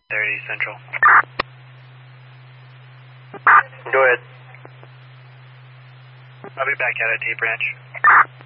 30 Central. Go ahead. I'll be back out at T Branch.